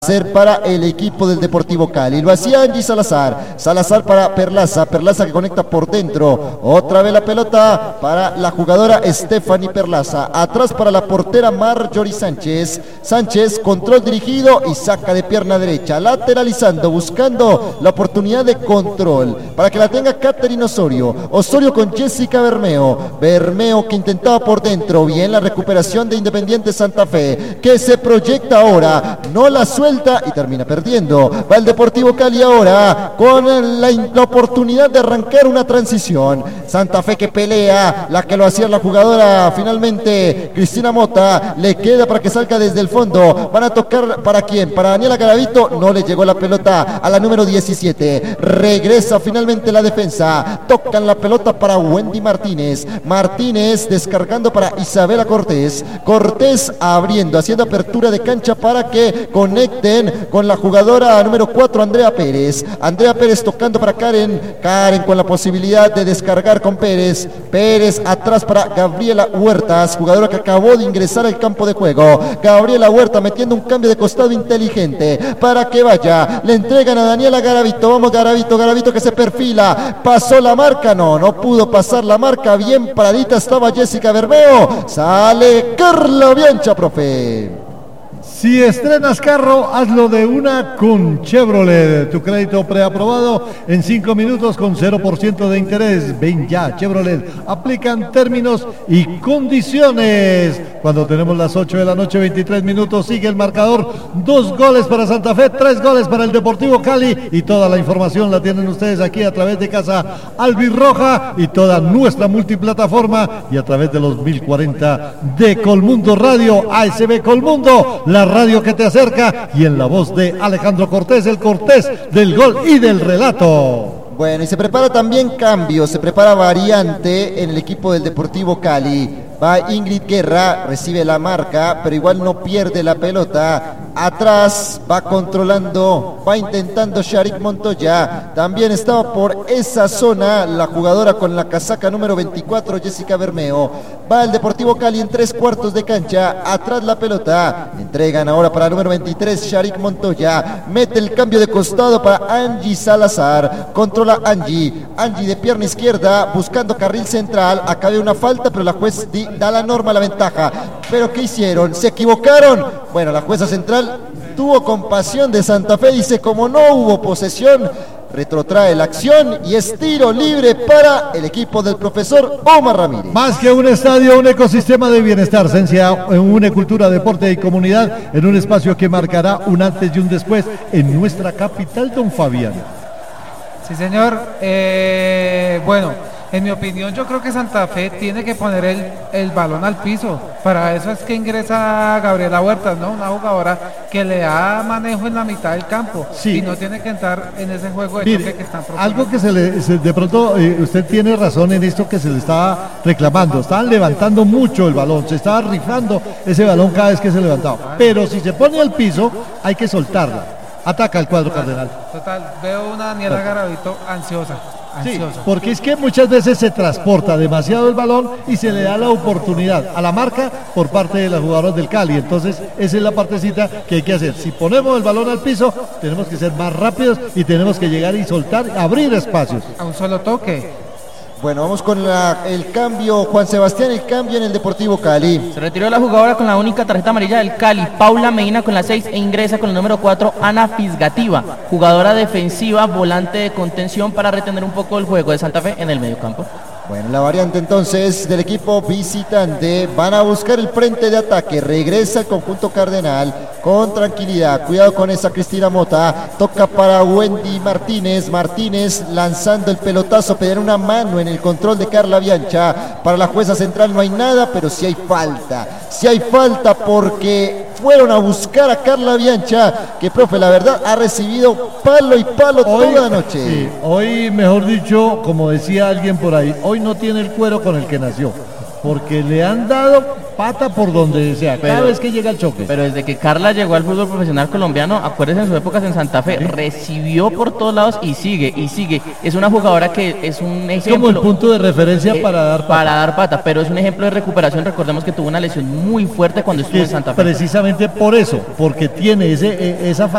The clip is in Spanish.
Ser para el equipo del Deportivo Cali. Lo hacía Angie Salazar. Salazar para Perlaza. Perlaza que conecta por dentro. Otra vez la pelota para la jugadora Stephanie Perlaza. Atrás para la portera Marjorie Sánchez. Sánchez, control dirigido y saca de pierna derecha. Lateralizando, buscando la oportunidad de control para que la tenga Catherine Osorio. Osorio con Jessica Bermeo. Bermeo que intentaba por dentro. Bien la recuperación de Independiente Santa Fe, que se proyecta ahora. No la suelta y termina perdiendo. Va el Deportivo Cali ahora con la oportunidad de arrancar una transición. Santa Fe que pelea, la que lo hacía la jugadora finalmente Cristina Mota, le queda para que salga desde el fondo. Van a tocar para quién, para Daniela Garavito, no le llegó la pelota a la número 17. Regresa finalmente la defensa, tocan la pelota para Wendy Martínez. Martínez descargando para Isabela Cortés. Cortés abriendo, haciendo apertura de cancha para que conecte con la jugadora número 4, Andrea Pérez. Andrea Pérez tocando para Karen. Karen con la posibilidad de descargar con Pérez. Pérez atrás para Gabriela Huertas, jugadora que acabó de ingresar al campo de juego. Gabriela Huerta metiendo un cambio de costado inteligente para que vaya. Le entregan a Daniela Garavito. Vamos Garavito, Garavito que se perfila. Pasó la marca, no pudo pasar la marca. Bien paradita estaba Jessica Bermeo. Sale Carla Biancha, profe. Si estrenas carro, hazlo de una con Chevrolet. Tu crédito preaprobado en 5 minutos con 0% de interés. Ven ya, Chevrolet. Aplican términos y condiciones. Cuando tenemos las 8 de la noche, 23 minutos, sigue el marcador. 2 goles para Santa Fe, 3 goles para el Deportivo Cali. Y toda la información la tienen ustedes aquí a través de Casa Albirroja y toda nuestra multiplataforma y a través de los 1040 de Colmundo Radio, ASB Colmundo, la radio que te acerca, y en la voz de Alejandro Cortés, el Cortés del gol y del relato. Bueno, y se prepara también cambio, se prepara variante en el equipo del Deportivo Cali. Va Ingrid Guerra, recibe la marca, pero igual no pierde la pelota. Atrás va controlando, va intentando Sharik Montoya. También estaba por esa zona la jugadora con la casaca número 24, Jessica Bermeo. Va el Deportivo Cali en 3/4 de cancha. Atrás la pelota. Entregan ahora para el número 23, Sharik Montoya. Mete el cambio de costado para Angie Salazar. Controla Angie. Angie de pierna izquierda, buscando carril central. Acá hay una falta, pero la juez da la norma, la ventaja. ¿Pero qué hicieron? ¿Se equivocaron? Bueno, la jueza central tuvo compasión de Santa Fe. Dice, como no hubo posesión, retrotrae la acción y es tiro libre para el equipo del profesor Omar Ramírez. Más que un estadio, un ecosistema de bienestar, Sencia, en una cultura, deporte y comunidad, en un espacio que marcará un antes y un después en nuestra capital, don Fabián. Sí, señor. Bueno, en mi opinión, yo creo que Santa Fe tiene que poner el balón al piso. Para eso es que ingresa Gabriela Huertas, ¿no? Una jugadora que le da manejo en la mitad del campo, sí, y no tiene que entrar en ese juego de choque que están proponiendo. Algo que de pronto usted tiene razón en esto que se le estaba reclamando. Estaban levantando mucho el balón, se estaba rifando ese balón cada vez que se levantaba. Pero si se pone al piso, hay que soltarla. Ataca el cuadro cardenal. Total, veo una Daniela Garavito ansiosa. Sí, porque es que muchas veces se transporta demasiado el balón y se le da la oportunidad a la marca por parte de las jugadoras del Cali. Entonces esa es la partecita que hay que hacer. Si ponemos el balón al piso, tenemos que ser más rápidos y tenemos que llegar y soltar, abrir espacios. A un solo toque. Bueno, vamos con el cambio, Juan Sebastián, el cambio en el Deportivo Cali. Se retiró la jugadora con la única tarjeta amarilla del Cali, Paula Medina con la 6, e ingresa con el número 4, Ana Fisgativa, jugadora defensiva, volante de contención para retener un poco el juego de Santa Fe en el mediocampo. Bueno, la variante entonces del equipo visitante, van a buscar el frente de ataque, regresa el conjunto cardenal con tranquilidad, cuidado con esa Cristina Mota, toca para Wendy Martínez, Martínez lanzando el pelotazo, pedir una mano en el control de Carla Biancha. Para la jueza central no hay nada, pero sí hay falta porque fueron a buscar a Carla Biancha, que, profe, la verdad ha recibido palo y palo toda la noche. Sí, hoy, mejor dicho, como decía alguien por ahí, hoy no tiene el cuero con el que nació, porque le han dado pata por donde sea, cada vez que llega el choque. Pero desde que Carla llegó al fútbol profesional colombiano, acuérdense en sus épocas en Santa Fe, recibió por todos lados y sigue. Es una jugadora que es un ejemplo. Es como el punto de referencia para dar pata. Para dar pata, pero es un ejemplo de recuperación. Recordemos que tuvo una lesión muy fuerte cuando estuvo en Santa Fe. Precisamente por eso, porque tiene esa